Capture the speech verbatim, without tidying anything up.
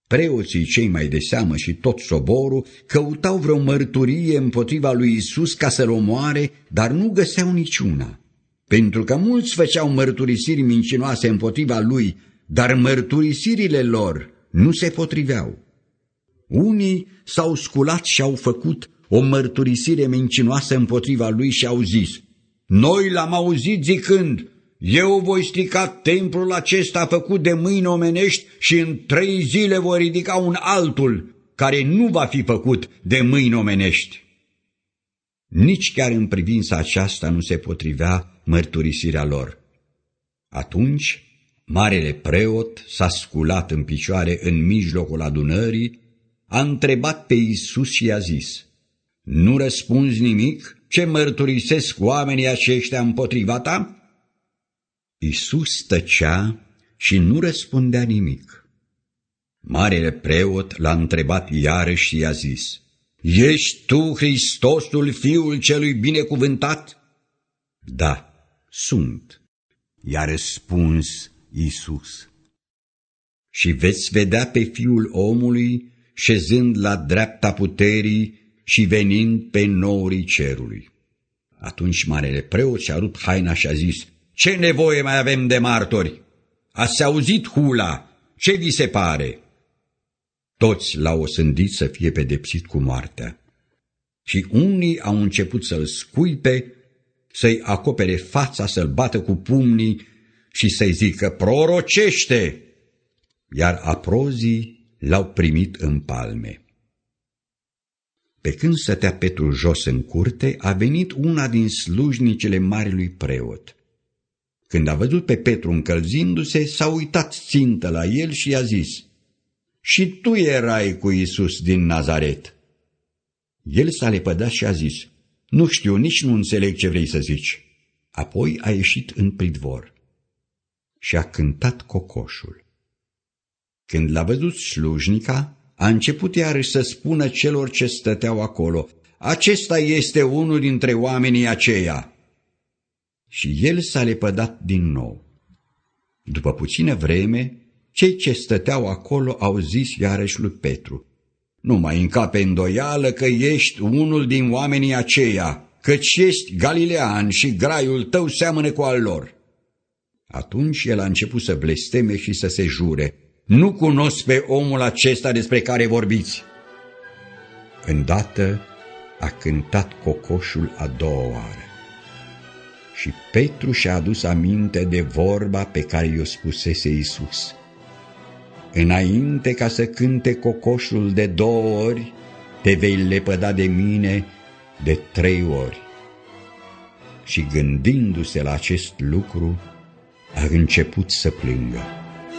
Preoții cei mai de seamă și tot soborul căutau vreo mărturie împotriva lui Isus ca să-l omoare, dar nu găseau niciuna. Pentru că mulți făceau mărturisiri mincinoase împotriva lui, dar mărturisirile lor nu se potriveau. Unii s-au sculat și au făcut o mărturisire mincinoasă împotriva lui și au zis: noi l-am auzit zicând: eu voi strica templul acesta făcut de mâini omenești și în trei zile voi ridica un altul care nu va fi făcut de mâini omenești. Nici chiar în privința aceasta nu se potrivea mărturisirea lor. Atunci marele preot s-a sculat în picioare în mijlocul adunării, a întrebat pe Iisus și i-a zis: nu răspunzi nimic? Ce mărturisesc oamenii aceștia împotriva ta? Iisus tăcea și nu răspundea nimic. Marele preot l-a întrebat iarăși și i-a zis: ești tu Hristosul, Fiul celui binecuvântat? Da, sunt, i-a răspuns Iisus. Și veți vedea pe Fiul omului șezând la dreapta puterii și venind pe norii cerului. Atunci marele preot și-a rupt haina și a zis: ce nevoie mai avem de martori? Ați auzit hula, ce vi se pare? Toți l-au osândit să fie pedepsit cu moartea. Și unii au început să-l scuipe, să-i acopere fața, să-l bată cu pumnii și să-i zică: prorocește! Iar aprozii l-au primit în palme. Pe când stătea Petru jos în curte, a venit una din slujnicele marelui preot. Când a văzut pe Petru încălzindu-se, s-a uitat țintă la el și i-a zis: și tu erai cu Iisus din Nazaret. El s-a lepădat și a zis: nu știu, nici nu înțeleg ce vrei să zici. Apoi a ieșit în pridvor și a cântat cocoșul. Când l-a văzut slujnica, a început iarăși să spună celor ce stăteau acolo: acesta este unul dintre oamenii aceia. Și el s-a lepădat din nou. După puțină vreme, cei ce stăteau acolo au zis iarăși lui Petru: nu mai încape îndoială că ești unul din oamenii aceia, căci ești galilean și graiul tău seamănă cu al lor. Atunci el a început să blesteme și să se jure: nu cunosc pe omul acesta despre care vorbiți. Îndată a cântat cocoșul a doua oară. Și Petru și-a adus aminte de vorba pe care i-o spusese Iisus: înainte ca să cânte cocoșul de două ori, te vei lepăda de mine de trei ori. Și gândindu-se la acest lucru, a început să plângă.